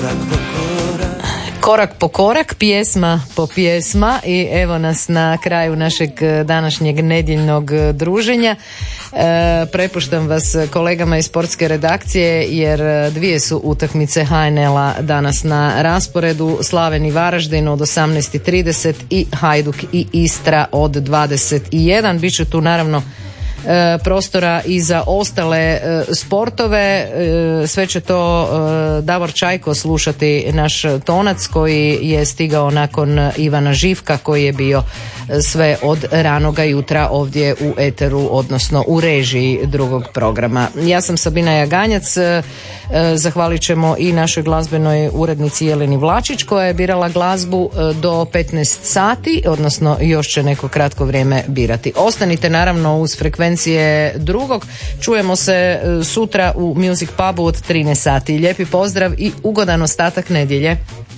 Korak po korak, pjesma po pjesma i evo nas na kraju našeg današnjeg nedjeljnog druženja. Prepuštam vas kolegama iz sportske redakcije jer dvije su utakmice HNL-a danas na rasporedu. Slaven i Varaždin od 18:30 i Hajduk i Istra od 21. Biće tu naravno prostora i za ostale sportove. Sve će to Davor Čajko slušati, naš tonac koji je stigao nakon Ivana Živka koji je bio sve od ranoga jutra ovdje u eteru, odnosno u režiji drugog programa. Ja sam Sabina Jaganjac. Zahvalit ćemo i našoj glazbenoj urednici Jeleni Vlačić koja je birala glazbu do 15 sati, odnosno još će neko kratko vrijeme birati. Ostanite naravno uz frekvencije drugog. Čujemo se sutra u Music Pubu od 13 sati. Lijepi pozdrav i ugodan ostatak nedjelje.